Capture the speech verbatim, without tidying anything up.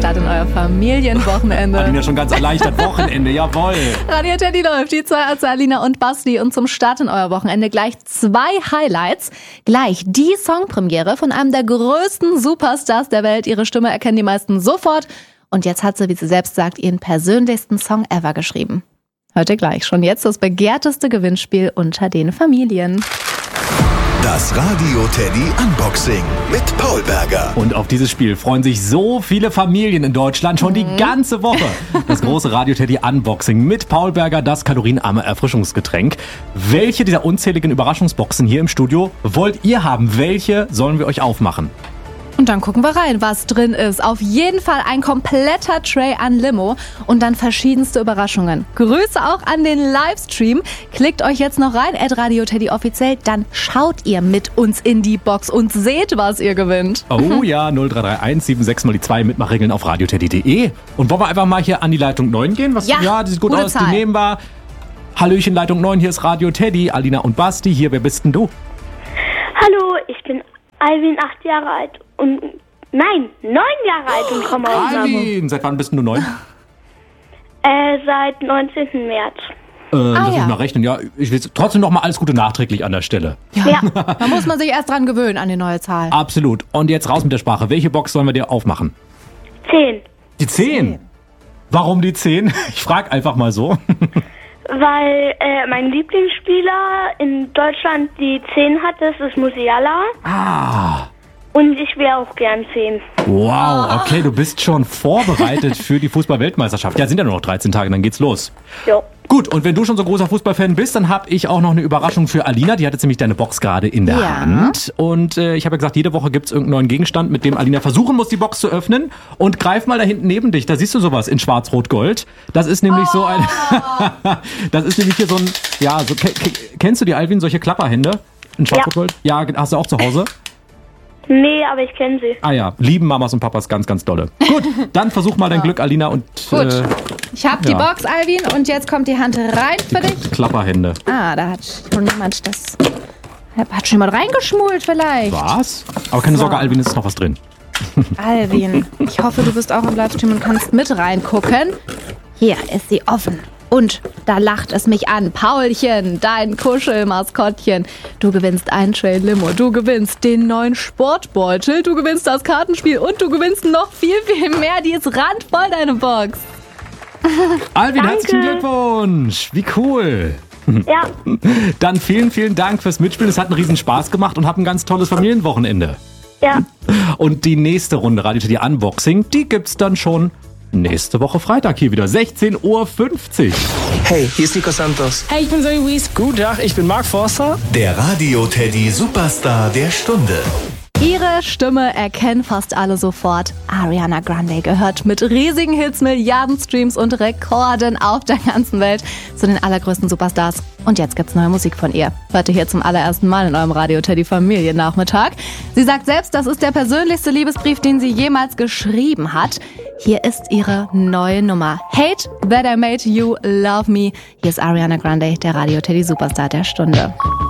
Start in euer Familienwochenende. Alina schon ganz erleichtert. Wochenende, jawohl. Radio Teddy läuft, die zwei als Alina und Basti. Und zum Start in euer Wochenende gleich zwei Highlights. Gleich die Songpremiere von einem der größten Superstars der Welt. Ihre Stimme erkennen die meisten sofort. Und jetzt hat sie, wie sie selbst sagt, ihren persönlichsten Song ever geschrieben. Hört ihr gleich. Schon jetzt das begehrteste Gewinnspiel unter den Familien. Das Radio Teddy Unboxing mit Paul Berger. Und auf dieses Spiel freuen sich so viele Familien in Deutschland schon mhm. die ganze Woche. Das große Radio Teddy Unboxing mit Paul Berger, das kalorienarme Erfrischungsgetränk. Welche dieser unzähligen Überraschungsboxen hier im Studio wollt ihr haben? Welche sollen wir euch aufmachen? Und dann gucken wir rein, was drin ist. Auf jeden Fall ein kompletter Tray an Limo und dann verschiedenste Überraschungen. Grüße auch an den Livestream. Klickt euch jetzt noch rein, at Radio Teddy offiziell, dann schaut ihr mit uns in die Box und seht, was ihr gewinnt. Oh ja, null drei drei eins sieben sechs mal die zwei, Mitmachregeln auf radioteddy punkt de. Und wollen wir einfach mal hier an die Leitung neun gehen? Was, ja, ja, die sieht gut aus, Zahl. Die nehmen wir. Hallöchen, Leitung neun, hier ist Radio Teddy, Alina und Basti. Hier, wer bist denn du? Hallo, ich bin Alvin, acht Jahre alt und, nein, neun Jahre alt und komme aus Hamburg. Alvin, seit wann bist du neun? Äh, seit neunzehnten März. Äh, ah, lass ja. ich mal rechnen, ja. Ich will trotzdem noch mal alles Gute nachträglich an der Stelle. Ja, ja. Da muss man sich erst dran gewöhnen an die neue Zahl. Absolut. Und jetzt raus mit der Sprache. Welche Box sollen wir dir aufmachen? Zehn. Die zehn? Warum die zehn? Ich frage einfach mal so. Weil äh, mein Lieblingsspieler in Deutschland die zehn hat, das ist Musiala. Ah. Und ich wäre auch gern zehn. Wow, okay, du bist schon vorbereitet für die Fußball-Weltmeisterschaft. Ja, sind ja nur noch dreizehn Tage, dann geht's los. Jo. Gut, und wenn du schon so großer Fußballfan bist, dann habe ich auch noch eine Überraschung für Alina. Die hat jetzt nämlich deine Box gerade in der Ja. Hand. Und äh, ich habe ja gesagt, jede Woche gibt's irgendeinen neuen Gegenstand, mit dem Alina versuchen muss, die Box zu öffnen. Und greif mal da hinten neben dich, da siehst du sowas in Schwarz-Rot-Gold. Das ist nämlich oh. so ein... Das ist nämlich hier so ein... Ja, so, ke- ke- kennst du die, Alvin, solche Klapperhände in Schwarz-Rot-Gold? Ja. ja, hast du auch zu Hause? Nee, aber ich kenne sie. Ah ja, lieben Mamas und Papas ganz, ganz dolle. Gut, dann versuch mal dein Glück, Alina. Und Gut, äh, ich habe die ja. Box, Alvin, und jetzt kommt die Hand rein für dich. Klapperhände. Ah, da hat schon jemand das... Hat schon jemand reingeschmult vielleicht. Was? Aber keine So. Sorge, Alvin, ist noch was drin. Alvin, ich hoffe, du bist auch im Livestream und kannst mit reingucken. Hier ist sie offen. Und da lacht es mich an. Paulchen, dein Kuschelmaskottchen. Du gewinnst ein Tray Limo. Du gewinnst den neuen Sportbeutel. Du gewinnst das Kartenspiel. Und du gewinnst noch viel, viel mehr. Die ist randvoll, deine Box. Alvin, Danke. herzlichen Glückwunsch. Wie cool. Ja, Dann vielen, vielen Dank fürs Mitspielen. Es hat einen riesen Spaß gemacht und habt ein ganz tolles Familienwochenende. ja. Und die nächste Runde Radio Teddy Unboxing, die gibt's dann schon nächste Woche Freitag hier wieder. sechzehn Uhr fünfzig. Hey, hier ist Nico Santos. Hey, ich bin Zoe Wies. Guten Tag, ich bin Mark Forster. Der Radio Teddy Superstar der Stunde. Ihre Stimme erkennen fast alle sofort. Ariana Grande gehört mit riesigen Hits, Milliarden Streams und Rekorden auf der ganzen Welt zu den allergrößten Superstars. Und jetzt gibt's neue Musik von ihr. Hört ihr hier zum allerersten Mal in eurem Radio Teddy Familiennachmittag. Sie sagt selbst, das ist der persönlichste Liebesbrief, den sie jemals geschrieben hat. Hier ist ihre neue Nummer. Hate That I Made You Love Me. Hier ist Ariana Grande, der Radio Teddy Superstar der Stunde.